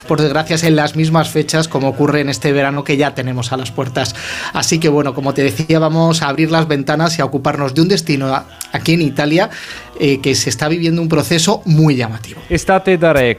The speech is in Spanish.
por desgracia en las mismas fechas como ocurre en este verano que ya tenemos a las puertas. Así que bueno, como te decía, vamos a abrir las ventanas y a ocuparnos de un destino aquí en Italia que se está viviendo un processo muy llamativo. Estate da re,